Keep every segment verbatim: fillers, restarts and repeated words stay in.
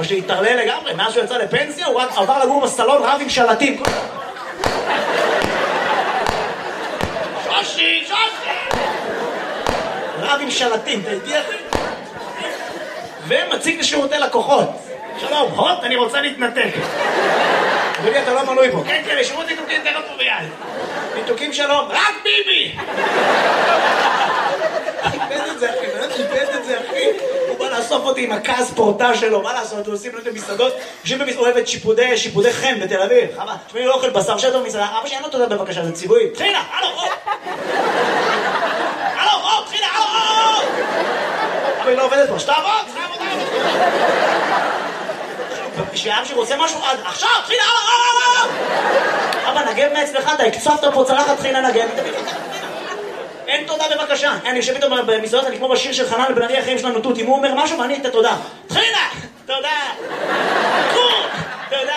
אבא שלי התערלל לגמרי, מאז שהוא יצא לפנסיה, הוא רק עבר לגור בסלון רב עם שלטים. שושי, שושי! רב עם שלטים, אתה איתי אחי? ומציג לשירותי לקוחות. שלום, הוט, אני רוצה להתנתק. אדוני, אתה לא מנוי פה. כן, כן, לשירות ניתוקים תן אותו ביד. ניתוקים שלום, רק ביבי! איבד את זה, אחי, איבד את זה, אחי. הוא בא לאסוף אותי עם הכעס פורטה שלו, מה לעשות? הוא עושים לו את המסעדות, יושב אוהבת שיפודי, שיפודי חן בתל אביב. חבל, תשמעי, לא אוכל בשר שטר במסעדה. אבא שאין לו תודה בבקשה, זה ציווי. תחילה, הלו, הופ! הלו, הופ, תחילה, הלו, הופ! אבל היא לא עובדת פה, שתעבוד, שתעבוד, תעבוד. שאב שרוצה משהו, עכשיו, תחילה, הלו, הלו! אבא, נגב מעצמך, אתה הקצפת פה צלחת, תחילה נגב. אין תודה בבקשה. אני יושב איתו במסעדות, אני כמו בשיר של חנן לבן ארי, החיים שלנו תות. אם הוא אומר משהו ואני את התודה. תחילה! תודה! תודה!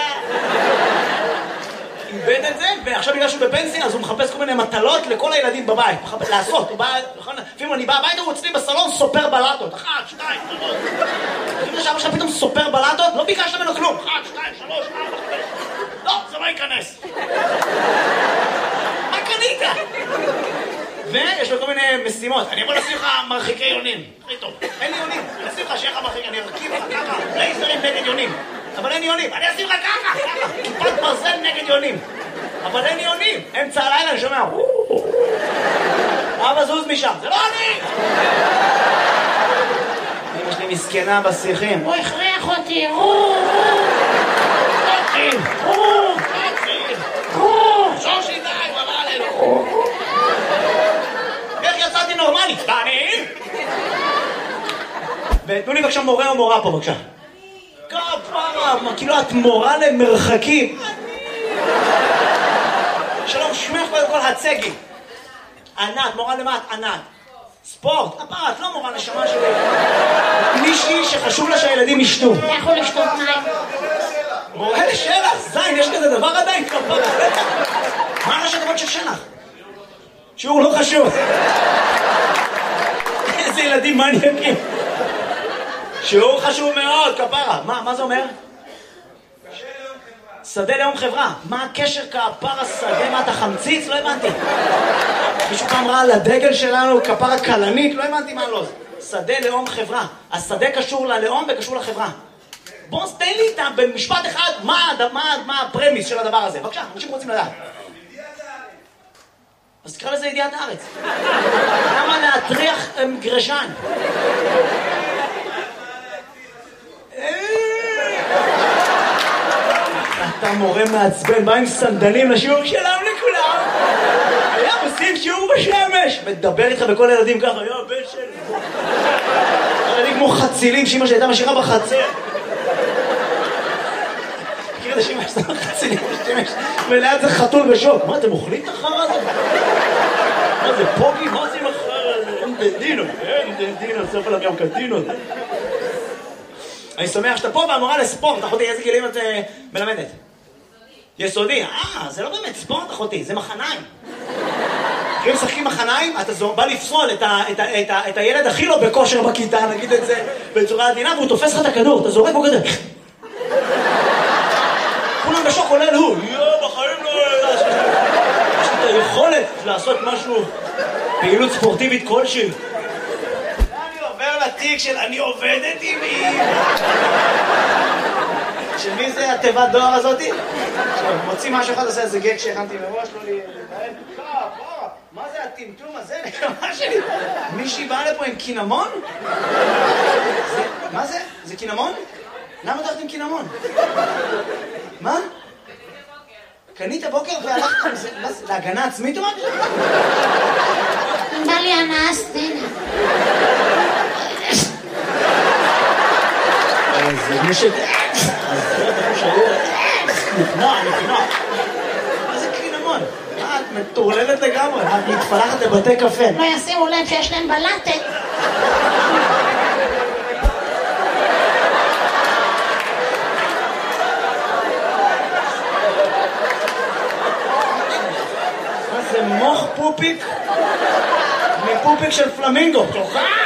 איבד את זה, ועכשיו בגלל שהוא בפנסיה, אז הוא מחפש כל מיני מטלות לכל הילדים בבית. לעשות, הוא בא, לפעמים אני בא הביתה, הוא אצלי בסלון סופר בלטות. אחת, שתיים, שלוש. לפעמים שאבא שלך פתאום סופר בלטות, לא ביקשת ממנו כלום. אחת, שתיים, שלוש, ארבע, חמש. לא, זה לא ייכנס. מה קנית? ויש לו כל מיני משימות. אני יכול לשים לך מרחיקי יונים. הכי טוב. אין לי יונים. אני אשים לך שיהיה לך מרחיק. אני ארכיב לך ככה. לייזרים נגד יונים. אבל אין יונים. אני אשים לך ככה. ככה. כיפת ברזל נגד יונים. אבל אין יונים. אמצע הלילה אני שומע. אבא זוז משם. זה לא אני! אמא שלי מסכנה בשיחים. הוא הכריח אותי. שושי די, הוא אמר עלינו. איך יצאתי נורמלי? אני? ותנו לי בבקשה מורה או מורה פה בבקשה. כפרה, כאילו את מורה למרחקים. שלום, שמך קודם כל הצגי. ענת, מורה למה את ענת? ספורט, כפרה, את לא מורה נשמה שלי. מישהי שחשוב לה שהילדים ישתו. אתה יכול לשתות מים. מורה לשלח, זין, יש כזה דבר עדיין כפרה. מה ראשי תיבות של שלח? שיעור לא חשוב. איזה ילדים מניאקים. שיעור חשוב מאוד, כפרה. מה, מה זה אומר? שדה לאום חברה. מה הקשר כפרה שדה? מה אתה חמציץ? לא הבנתי. מישהו פעם ראה על הדגל שלנו כפרה קלנית? לא הבנתי מה לא זה. שדה לאום חברה. השדה קשור ללאום וקשור לחברה. בוא תן לי איתם במשפט אחד מה, מה, מה הפרמיס של הדבר הזה. בבקשה, אנשים רוצים לדעת. אז תקרא לזה ידיעת הארץ. למה להטריח גרשן? אתה מורה מעצבן, בא עם סנדלים לשיעור שלם לכולם. היה עושים שיעור בשמש. מדבר איתך בכל הילדים ככה, היה הבן שלי. ילדים כמו חצילים שאמא שהייתה משאירה בחצר. מכיר את השמש, אתה חצילים בשמש. וליד זה חתול בשוק. מה, אתם אוכלים את החרא הזה? מה זה פוגי? מה זה עם החרא הזה? אין דדינו, אין דדינו, סוף עליו גם קדינות. אני שמח שאתה פה והמורה לספורט. אחותי, איזה גילים את מלמדת? יסודי. אה, זה לא באמת ספורט, אחותי, זה מחניים. אם משחקים מחניים, אתה בא לפסול את, ה, את, ה, את, ה, את הילד הכי לא בכושר בכיתה, נגיד את זה בצורה עדינה, והוא תופס לך את הכדור, אתה זורק בו כזה. כולם בשוק עולה הוא. יואו, בחיים לא... יש לי את היכולת לעשות משהו, פעילות ספורטיבית כלשהי. אני עובר לתיק של אני עובדת עם מי. של מי זה התיבת דואר הזאתי? מוציא משהו אחד, עושה איזה גט שהכנתי מראש, לא לי... מה זה הטמטום הזה? נקמה שלי. מישהי באה לפה עם קינמון? מה זה? זה קינמון? למה הולכת עם קינמון? מה? קנית בוקר והלכת עם זה? להגנה עצמית או מה? בא לי הנאה סצנה. זה מי ש... נפנוע, נפנוע. מה זה קינמון? מה, את מטורללת לגמרי? את מתפלחת לבתי קפה. לא ישימו לב שיש להם בלטת. מה זה מוח פופיק? מפופיק של פלמינגו. תוכל!